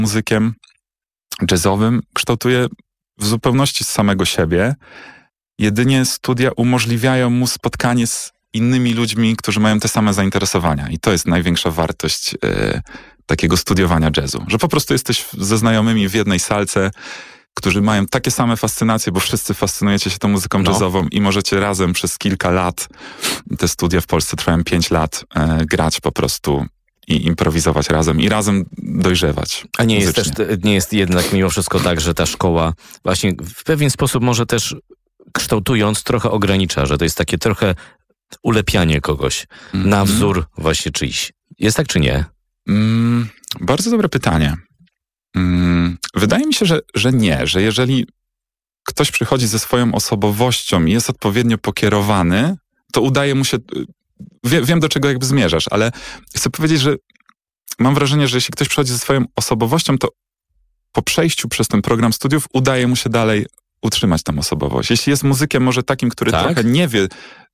muzykiem jazzowym kształtuje w zupełności z samego siebie. Jedynie studia umożliwiają mu spotkanie z innymi ludźmi, którzy mają te same zainteresowania. I to jest największa wartość takiego studiowania jazzu. Że po prostu jesteś ze znajomymi w jednej salce, którzy mają takie same fascynacje, bo wszyscy fascynujecie się tą muzyką jazzową i możecie razem przez kilka lat, te studia w Polsce trwają 5 lat, grać po prostu i improwizować razem i razem dojrzewać. A nie jest jednak mimo wszystko tak, że ta szkoła właśnie w pewien sposób może też kształtując trochę ogranicza, że to jest takie trochę ulepianie kogoś na wzór właśnie czyjś. Jest tak czy nie? Bardzo dobre pytanie. Wydaje mi się, że nie, że jeżeli ktoś przychodzi ze swoją osobowością i jest odpowiednio pokierowany, to udaje mu się... Wiem, do czego jakby zmierzasz, ale chcę powiedzieć, że mam wrażenie, że jeśli ktoś przychodzi ze swoją osobowością, to po przejściu przez ten program studiów udaje mu się dalej utrzymać tą osobowość. Jeśli jest muzykiem może takim, który trochę nie wie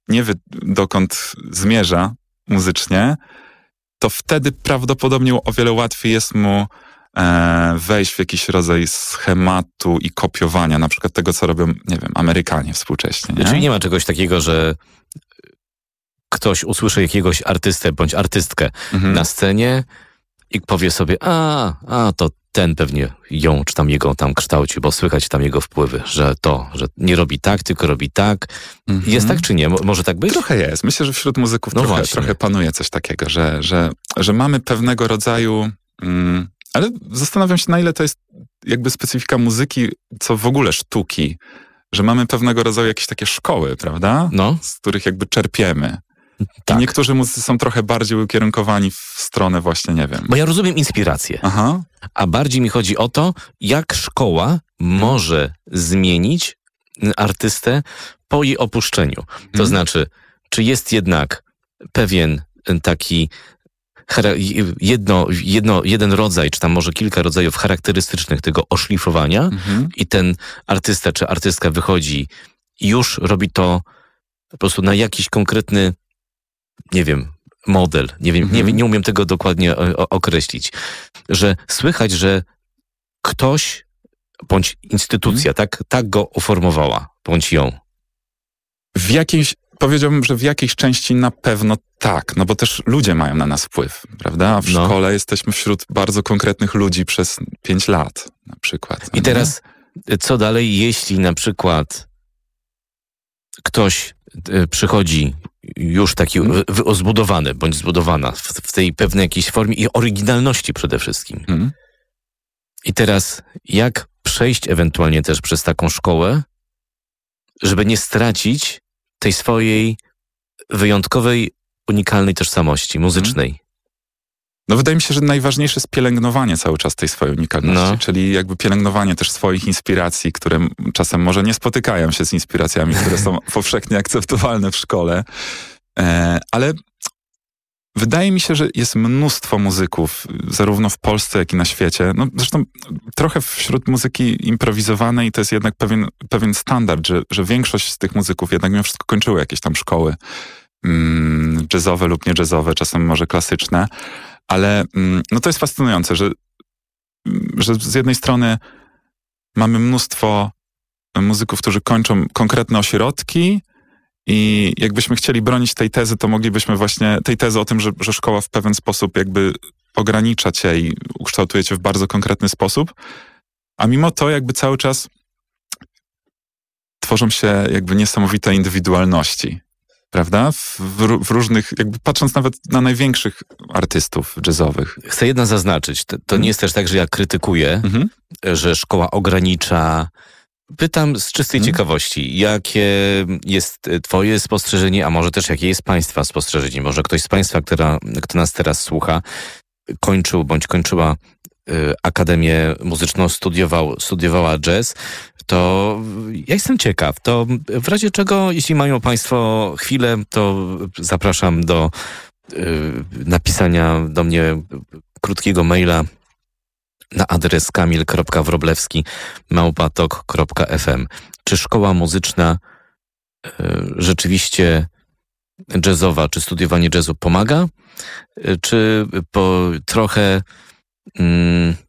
dokąd zmierza muzycznie, to wtedy prawdopodobnie o wiele łatwiej jest mu wejść w jakiś rodzaj schematu i kopiowania, na przykład tego, co robią, nie wiem, Amerykanie współcześnie. Nie? Czyli nie ma czegoś takiego, że ktoś usłyszy jakiegoś artystę bądź artystkę na scenie i powie sobie, to ten pewnie ją czy tam jego tam kształci, bo słychać tam jego wpływy, że nie robi tak, tylko robi tak. Jest tak czy nie? Może tak być? Trochę jest. Myślę, że wśród muzyków trochę panuje coś takiego, że mamy pewnego rodzaju... ale zastanawiam się, na ile to jest jakby specyfika muzyki, co w ogóle sztuki, że mamy pewnego rodzaju jakieś takie szkoły, prawda? Z których jakby czerpiemy. Tak. I niektórzy muzycy są trochę bardziej ukierunkowani w stronę właśnie, nie wiem. Bo ja rozumiem inspirację. A bardziej mi chodzi o to, jak szkoła może zmienić artystę po jej opuszczeniu. To znaczy, czy jest jednak pewien taki jeden rodzaj, czy tam może kilka rodzajów charakterystycznych tego oszlifowania i ten artysta czy artystka wychodzi i już robi to po prostu na jakiś konkretny, nie wiem, model. Nie umiem tego dokładnie określić. Że słychać, że ktoś bądź instytucja tak go uformowała, bądź ją. Powiedziałbym, że w jakiejś części na pewno tak, no bo też ludzie mają na nas wpływ, prawda? A w szkole jesteśmy wśród bardzo konkretnych ludzi przez 5 lat na przykład. I teraz co dalej, jeśli na przykład ktoś przychodzi już taki zbudowany, bądź zbudowana w tej pewnej jakiejś formie i oryginalności przede wszystkim. I teraz jak przejść ewentualnie też przez taką szkołę, żeby nie stracić tej swojej wyjątkowej, unikalnej tożsamości muzycznej? No wydaje mi się, że najważniejsze jest pielęgnowanie cały czas tej swojej unikalności, czyli jakby pielęgnowanie też swoich inspiracji, które czasem może nie spotykają się z inspiracjami, które są powszechnie akceptowalne w szkole, ale wydaje mi się, że jest mnóstwo muzyków, zarówno w Polsce, jak i na świecie. No zresztą trochę wśród muzyki improwizowanej to jest jednak pewien standard, że większość z tych muzyków jednak mimo wszystko kończyły jakieś tam szkoły jazzowe lub nie jazzowe, czasem może klasyczne. Ale no to jest fascynujące, że z jednej strony mamy mnóstwo muzyków, którzy kończą konkretne ośrodki i jakbyśmy chcieli bronić tej tezy, to moglibyśmy właśnie tej tezy o tym, że szkoła w pewien sposób jakby ogranicza cię i ukształtuje cię w bardzo konkretny sposób, a mimo to jakby cały czas tworzą się jakby niesamowite indywidualności. Prawda? W różnych, jakby patrząc nawet na największych artystów jazzowych. Chcę jedno zaznaczyć. To nie jest też tak, że ja krytykuję, że szkoła ogranicza. Pytam z czystej ciekawości, jakie jest twoje spostrzeżenie, a może też jakie jest państwa spostrzeżenie? Może ktoś z państwa, kto nas teraz słucha, kończył bądź kończyła Akademię Muzyczną, studiowała jazz, to ja jestem ciekaw. To w razie czego, jeśli mają państwo chwilę, to zapraszam do napisania do mnie krótkiego maila na adres kamil.wroblewski@tok.fm. Czy szkoła muzyczna rzeczywiście jazzowa, czy studiowanie jazzu pomaga? Czy po trochę